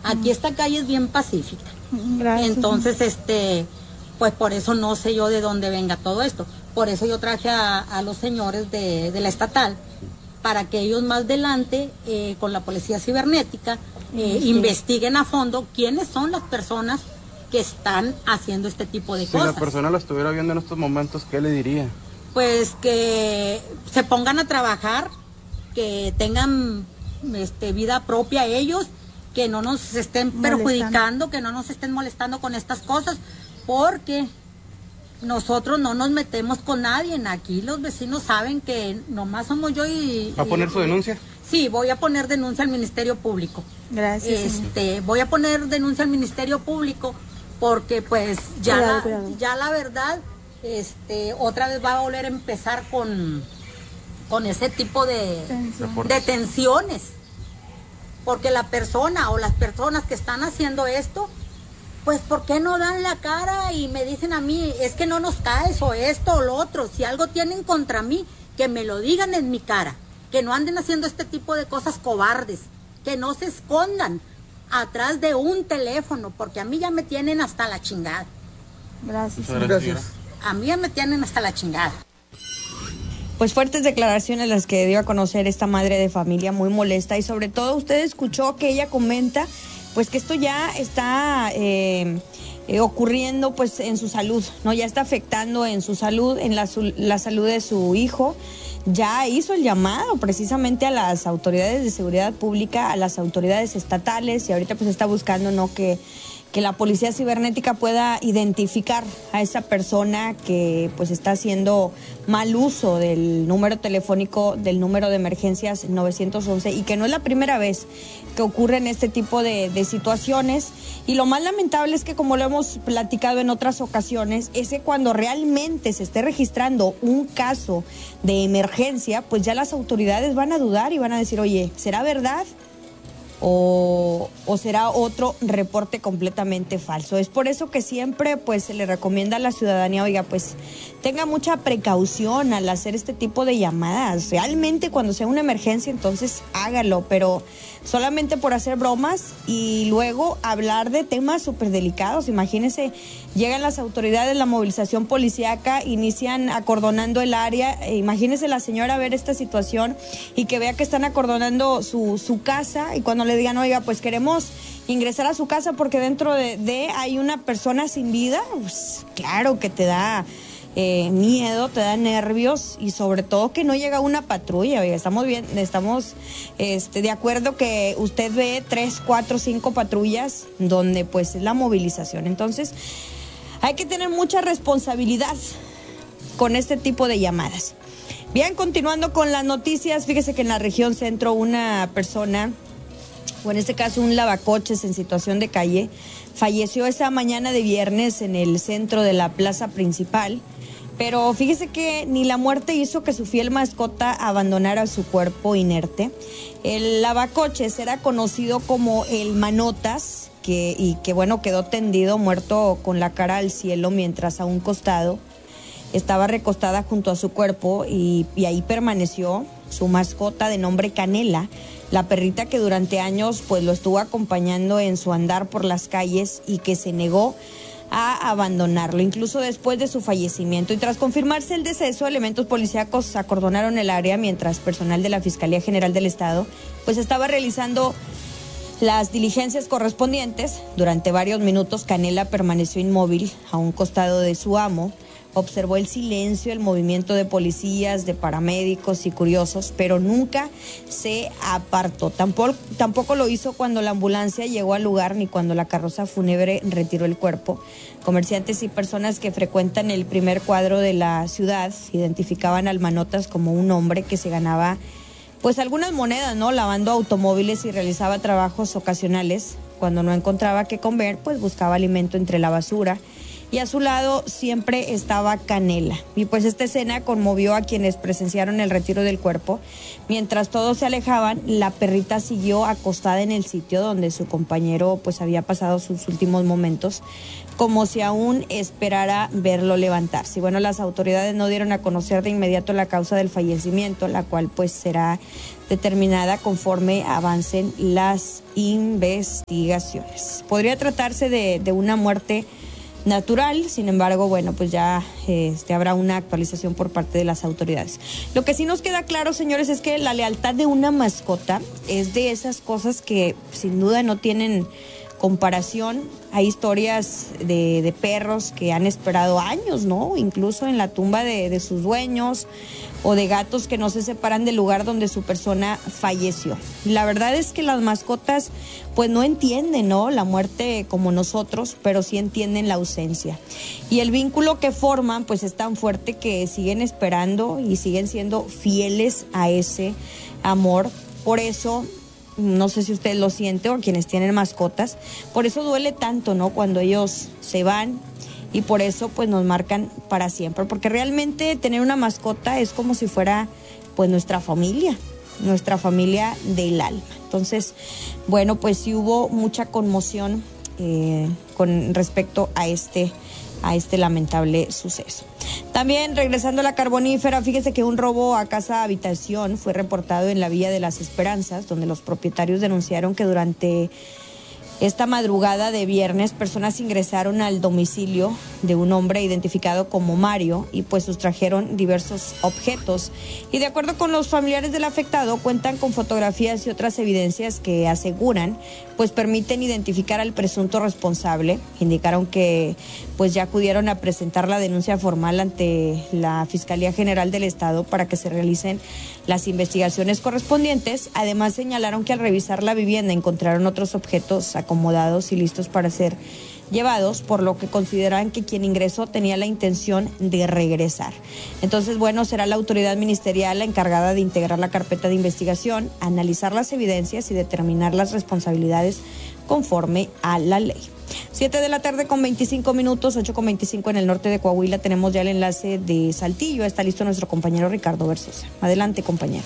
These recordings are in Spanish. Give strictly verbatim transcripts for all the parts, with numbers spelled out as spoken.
Aquí esta calle es bien pacífica. Gracias. Entonces, este, pues por eso no sé yo de dónde venga todo esto. Por eso yo traje a, a los señores de, de la estatal, para que ellos más adelante, eh, con la policía cibernética, eh, sí. investiguen a fondo quiénes son las personas que están haciendo este tipo de si cosas. Si la persona lo estuviera viendo en estos momentos, ¿qué le diría? Pues que se pongan a trabajar, que tengan este, vida propia ellos, que no nos estén molestando. perjudicando, que no nos estén molestando con estas cosas, porque nosotros no nos metemos con nadie. Aquí los vecinos saben que nomás somos yo y... ¿Va a poner y, su denuncia? Sí, voy a poner denuncia al Ministerio Público. Gracias. Este, voy a poner denuncia al Ministerio Público porque pues ya, cuidado, la, cuidado. ya la verdad, este, otra vez va a volver a empezar con, con ese tipo de, de tensiones. Porque la persona o las personas que están haciendo esto, pues ¿por qué no dan la cara y me dicen a mí, es que no nos caes o esto o lo otro? Si algo tienen contra mí, que me lo digan en mi cara, que no anden haciendo este tipo de cosas cobardes, que no se escondan atrás de un teléfono, porque a mí ya me tienen hasta la chingada. Gracias. Gracias. A mí ya me tienen hasta la chingada. Pues fuertes declaraciones las que dio a conocer esta madre de familia, muy molesta, y sobre todo usted escuchó que ella comenta pues que esto ya está eh, eh, ocurriendo pues en su salud, ¿no? Ya está afectando en su salud, en la, su, la salud de su hijo. Ya hizo el llamado precisamente a las autoridades de seguridad pública, a las autoridades estatales, y ahorita pues está buscando, ¿no?, que que la policía cibernética pueda identificar a esa persona que pues está haciendo mal uso del número telefónico, del número de emergencias nueve once, y que no es la primera vez que ocurren este tipo de, de situaciones. Y lo más lamentable es que, como lo hemos platicado en otras ocasiones, es que cuando realmente se esté registrando un caso de emergencia, pues ya las autoridades van a dudar y van a decir, oye, ¿será verdad? O, o será otro reporte completamente falso. Es por eso que siempre pues se le recomienda a la ciudadanía, oiga, pues tenga mucha precaución al hacer este tipo de llamadas. Realmente cuando sea una emergencia, entonces hágalo, pero solamente por hacer bromas y luego hablar de temas súper delicados. Imagínense, llegan las autoridades, la movilización policíaca, inician acordonando el área. Eh, imagínense la señora ver esta situación y que vea que están acordonando su, su casa, y cuando le digan, oiga, pues queremos ingresar a su casa porque dentro de, de hay una persona sin vida, pues claro que te da eh, miedo, te da nervios, y sobre todo que no llega una patrulla. Oiga, estamos bien, estamos este, de acuerdo que usted ve tres, cuatro, cinco patrullas donde pues es la movilización. Entonces hay que tener mucha responsabilidad con este tipo de llamadas. Bien, continuando con las noticias, fíjese que en la región centro una persona, o en este caso un lavacoches en situación de calle, falleció esta mañana de viernes en el centro de la plaza principal. Pero fíjese que ni la muerte hizo que su fiel mascota abandonara su cuerpo inerte. El lavacoches era conocido como el Manotas, que, y que bueno, quedó tendido, muerto con la cara al cielo, mientras a un costado estaba recostada junto a su cuerpo, y, y ahí permaneció su mascota de nombre Canela, la perrita que durante años pues lo estuvo acompañando en su andar por las calles y que se negó a abandonarlo, incluso después de su fallecimiento. Y tras confirmarse el deceso, elementos policíacos acordonaron el área, mientras personal de la Fiscalía General del Estado pues estaba realizando las diligencias correspondientes. Durante varios minutos Canela permaneció inmóvil a un costado de su amo. Observó el silencio, el movimiento de policías, de paramédicos y curiosos, pero nunca se apartó. Tampoco, tampoco lo hizo cuando la ambulancia llegó al lugar, ni cuando la carroza fúnebre retiró el cuerpo. Comerciantes y personas que frecuentan el primer cuadro de la ciudad identificaban al Manotas como un hombre que se ganaba pues algunas monedas, ¿no?, lavando automóviles, y realizaba trabajos ocasionales. Cuando no encontraba qué comer, pues buscaba alimento entre la basura. y a su lado siempre estaba Canela. Y pues esta escena conmovió a quienes presenciaron el retiro del cuerpo. Mientras todos se alejaban, la perrita siguió acostada en el sitio donde su compañero pues había pasado sus últimos momentos, como si aún esperara verlo levantarse. Y bueno, las autoridades no dieron a conocer de inmediato la causa del fallecimiento, la cual pues será determinada conforme avancen las investigaciones. Podría tratarse de, de una muerte natural, sin embargo, bueno, pues ya este, habrá una actualización por parte de las autoridades. Lo que sí nos queda claro, señores, es que la lealtad de una mascota es de esas cosas que sin duda no tienen comparación. Hay historias de, de perros que han esperado años, ¿no? Incluso en la tumba de, de sus dueños, o de gatos que no se separan del lugar donde su persona falleció. La verdad es que las mascotas pues no entienden, ¿no?, la muerte como nosotros, pero sí entienden la ausencia. Y el vínculo que forman pues es tan fuerte que siguen esperando y siguen siendo fieles a ese amor. Por eso, no sé si usted lo siente o quienes tienen mascotas, por eso duele tanto, ¿no?, cuando ellos se van. Y por eso pues nos marcan para siempre, porque realmente tener una mascota es como si fuera pues nuestra familia, nuestra familia del alma. Entonces, bueno, pues sí hubo mucha conmoción eh, con respecto a este, a este lamentable suceso. También, regresando a la Carbonífera, fíjese que un robo a casa habitación fue reportado en la Villa de las Esperanzas, donde los propietarios denunciaron que durante esta madrugada de viernes, personas ingresaron al domicilio de un hombre identificado como Mario y pues sustrajeron diversos objetos. Y de acuerdo con los familiares del afectado, cuentan con fotografías y otras evidencias que aseguran pues permiten identificar al presunto responsable. Indicaron que pues ya acudieron a presentar la denuncia formal ante la Fiscalía General del Estado para que se realicen las investigaciones correspondientes. Además, señalaron que al revisar la vivienda encontraron otros objetos acomodados y listos para ser llevados, por lo que consideran que quien ingresó tenía la intención de regresar. Entonces, bueno, será la autoridad ministerial la encargada de integrar la carpeta de investigación, analizar las evidencias y determinar las responsabilidades conforme a la ley. Siete de la tarde con veinticinco minutos, ocho con veinticinco en el norte de Coahuila. Tenemos ya el enlace de Saltillo. Está listo nuestro compañero Ricardo Versosa. Adelante, compañero.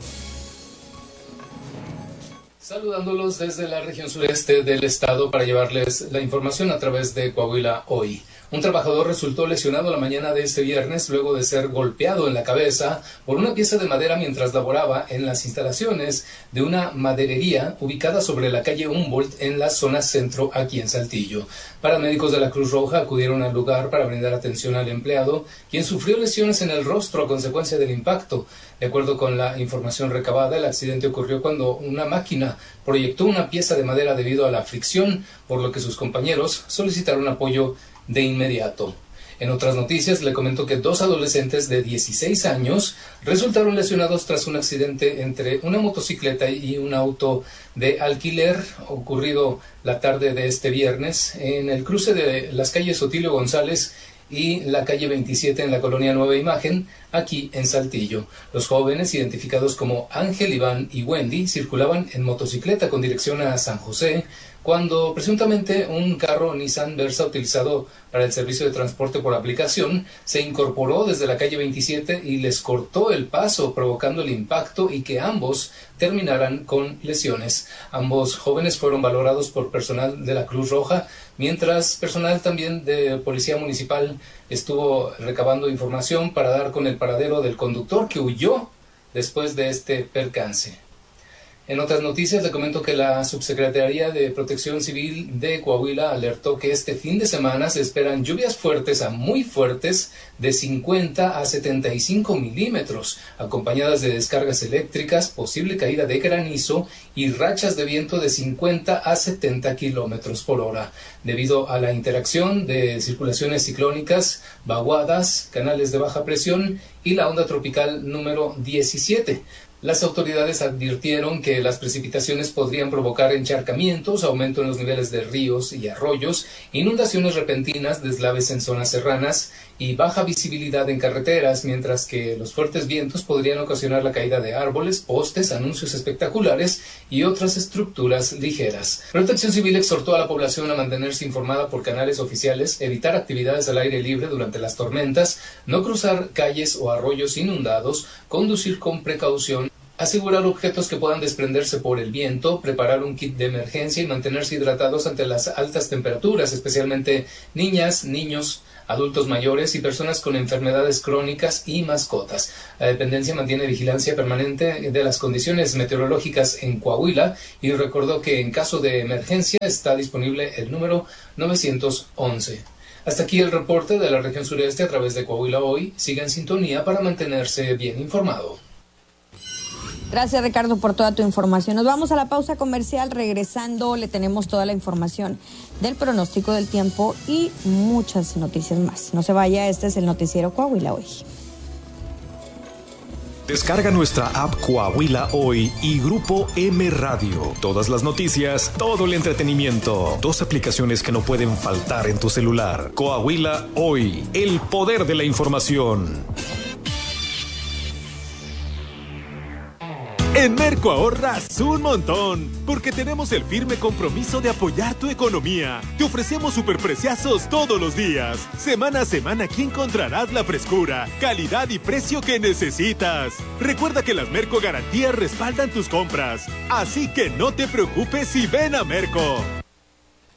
Saludándolos desde la región sureste del estado para llevarles la información a través de Coahuila Hoy. Un trabajador resultó lesionado la mañana de este viernes luego de ser golpeado en la cabeza por una pieza de madera mientras laboraba en las instalaciones de una maderería ubicada sobre la calle Humboldt en la zona centro aquí en Saltillo. Paramédicos de la Cruz Roja acudieron al lugar para brindar atención al empleado, quien sufrió lesiones en el rostro a consecuencia del impacto. De acuerdo con la información recabada, el accidente ocurrió cuando una máquina proyectó una pieza de madera debido a la fricción, por lo que sus compañeros solicitaron apoyo de inmediato. En otras noticias, le comento que dos adolescentes de dieciséis años resultaron lesionados tras un accidente entre una motocicleta y un auto de alquiler ocurrido la tarde de este viernes en el cruce de las calles Otilio González y la calle veintisiete en la colonia Nueva Imagen, aquí en Saltillo. Los jóvenes, identificados como Ángel, Iván y Wendy, circulaban en motocicleta con dirección a San José, cuando presuntamente un carro Nissan Versa utilizado para el servicio de transporte por aplicación se incorporó desde la calle veintisiete y les cortó el paso, provocando el impacto y que ambos terminaran con lesiones. Ambos jóvenes fueron valorados por personal de la Cruz Roja, mientras personal también de Policía Municipal estuvo recabando información para dar con el paradero del conductor que huyó después de este percance. En otras noticias, le comento que la Subsecretaría de Protección Civil de Coahuila alertó que este fin de semana se esperan lluvias fuertes a muy fuertes de cincuenta a setenta y cinco milímetros, acompañadas de descargas eléctricas, posible caída de granizo y rachas de viento de cincuenta a setenta kilómetros por hora, debido a la interacción de circulaciones ciclónicas, vaguadas, canales de baja presión y la onda tropical número diecisiete. Las autoridades advirtieron que las precipitaciones podrían provocar encharcamientos, aumento en los niveles de ríos y arroyos, inundaciones repentinas, deslaves en zonas serranas y baja visibilidad en carreteras, mientras que los fuertes vientos podrían ocasionar la caída de árboles, postes, anuncios espectaculares y otras estructuras ligeras. Protección Civil exhortó a la población a mantenerse informada por canales oficiales, evitar actividades al aire libre durante las tormentas, no cruzar calles o arroyos inundados, conducir con precaución, asegurar objetos que puedan desprenderse por el viento, preparar un kit de emergencia y mantenerse hidratados ante las altas temperaturas, especialmente niñas, niños, adultos mayores y personas con enfermedades crónicas y mascotas. La dependencia mantiene vigilancia permanente de las condiciones meteorológicas en Coahuila y recordó que en caso de emergencia está disponible el número nueve once. Hasta aquí el reporte de la región sureste a través de Coahuila Hoy. Siga en sintonía para mantenerse bien informado. Gracias, Ricardo, por toda tu información. Nos vamos a la pausa comercial. Regresando, le tenemos toda la información del pronóstico del tiempo y muchas noticias más. No se vaya, este es el noticiero Coahuila Hoy. Descarga nuestra app Coahuila Hoy y Grupo M Radio. Todas las noticias, todo el entretenimiento. Dos aplicaciones que no pueden faltar en tu celular. Coahuila Hoy, el poder de la información. En Merco ahorras un montón, porque tenemos el firme compromiso de apoyar tu economía. Te ofrecemos superpreciazos todos los días. Semana a semana aquí encontrarás la frescura, calidad y precio que necesitas. Recuerda que las Merco Garantías respaldan tus compras, así que no te preocupes y ven a Merco.